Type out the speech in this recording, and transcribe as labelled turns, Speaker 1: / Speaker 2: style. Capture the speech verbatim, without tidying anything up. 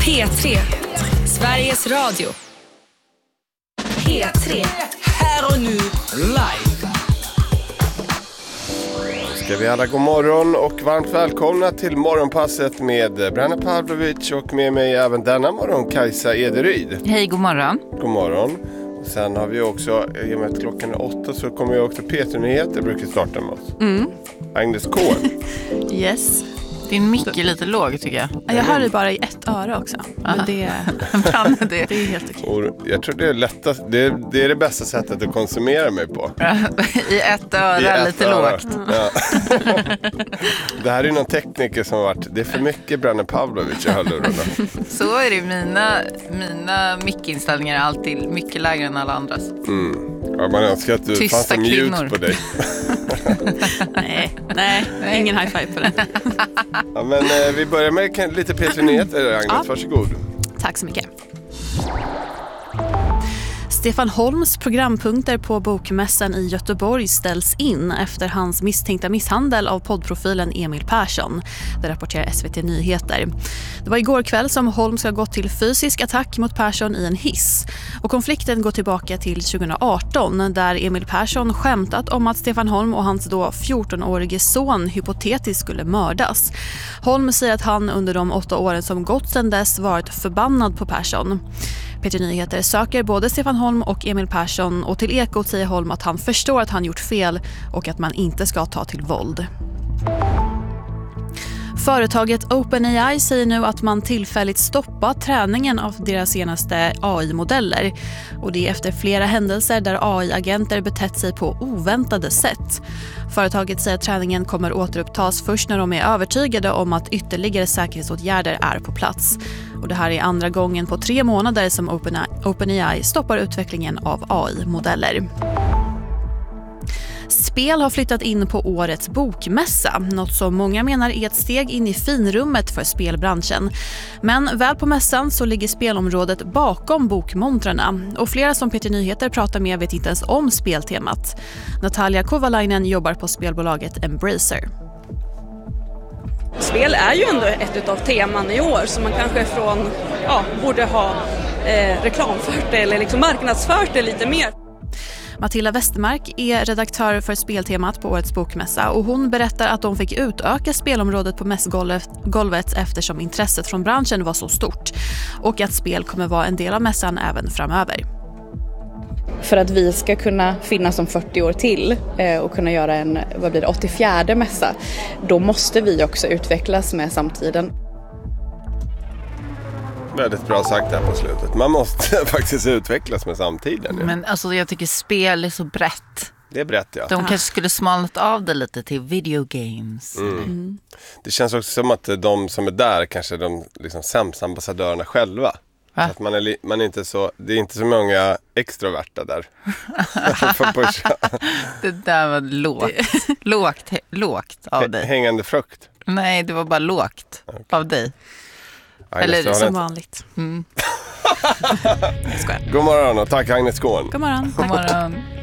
Speaker 1: P tre, Sveriges Radio. P tre, här och nu live.
Speaker 2: Ska vi alla god morgon och varmt välkomna till morgonpasset med Branne Pavlovic och med mig även denna morgon Kajsa Ederyd.
Speaker 3: Hej, god morgon.
Speaker 2: God morgon. Och sen har vi också, i och med att klockan är åtta så kommer jag också P tre-nyheter brukar starta med oss.
Speaker 3: Mm.
Speaker 2: Agnes Korn.
Speaker 4: Yes.
Speaker 3: Din mick är lite låg tycker jag.
Speaker 4: Jag hör det bara i ett öra också. Men det, det, det är helt okej.
Speaker 2: Och jag tror det är lättast, det är, det är det bästa sättet att konsumera mig på.
Speaker 3: I ett öra, I ett lite öra. Lågt.
Speaker 2: Ja. Det här är någon tekniker som har varit, det är för mycket Branne Pavlovic i hörlurarna.
Speaker 3: Så är det, mina, mina mickinställningar är alltid mycket lägre än alla andras.
Speaker 2: Mm. Ja, man önskar att du
Speaker 3: Tysta
Speaker 2: fanns en mute på dig.
Speaker 4: nej, nej, nej, ingen high five på det.
Speaker 2: Ja, men eh, vi börjar med lite P tre-nyheter, Agnes. Ja. Varsågod.
Speaker 4: Tack så mycket. Stefan Holms programpunkter på Bokmässan i Göteborg ställs in efter hans misstänkta misshandel av poddprofilen Emil Persson. Det rapporterar S V T Nyheter. Det var igår kväll som Holm ska gått till fysisk attack mot Persson i en hiss. Och konflikten går tillbaka till tjugo arton där Emil Persson skämtat om att Stefan Holm och hans då fjortonårige son hypotetiskt skulle mördas. Holm säger att han under de åtta åren som gått sedan dess varit förbannad på Persson. P tre Nyheter söker både Stefan Holm och Emil Persson och till Ekot säger Holm att han förstår att han gjort fel och att man inte ska ta till våld. Företaget OpenAI säger nu att man tillfälligt stoppat träningen av deras senaste A I-modeller. Och det är efter flera händelser där A I-agenter betett sig på oväntade sätt. Företaget säger att träningen kommer återupptas först när de är övertygade om att ytterligare säkerhetsåtgärder är på plats. Och det här är andra gången på tre månader som OpenAI stoppar utvecklingen av A I-modeller. Spel har flyttat in på årets bokmässa, något som många menar är ett steg in i finrummet för spelbranschen. Men väl på mässan så ligger spelområdet bakom bokmontrarna och flera som P tre Nyheter pratar med vet inte ens om speltemat. Natalia Kovalainen jobbar på spelbolaget Embracer.
Speaker 5: Spel är ju ändå ett av teman i år så man kanske från, ja, borde ha eh, reklamfört det eller liksom marknadsfört det lite mer.
Speaker 4: Matilda Westermark är redaktör för speltemat på årets bokmässa och hon berättar att de fick utöka spelområdet på mässgolvet eftersom intresset från branschen var så stort och att spel kommer vara en del av mässan även framöver.
Speaker 6: För att vi ska kunna finnas om fyrtio år till och kunna göra en vad blir det, åttiofjärde mässa, då måste vi också utvecklas med samtiden.
Speaker 2: Väldigt bra sagt här på slutet. Man måste faktiskt utvecklas med samtiden. Ja.
Speaker 3: Men alltså jag tycker spel är så brett.
Speaker 2: Det är brett, ja.
Speaker 3: De kanske skulle smalnat av det lite till video games.
Speaker 2: Mm. Mm. Det känns också som att de som är där kanske är de liksom sämsta ambassadörerna själva. Att man är, li- man är inte så, det är inte så många extroverta där.
Speaker 3: Det där var lågt. lågt, lågt av dig.
Speaker 2: Hängande frukt.
Speaker 3: Nej, det var bara lågt okay. av dig.
Speaker 4: Eller Agnes, som vanligt.
Speaker 3: Mm.
Speaker 2: God morgon och tack Agnes Korn.
Speaker 4: God morgon.
Speaker 3: God morgon.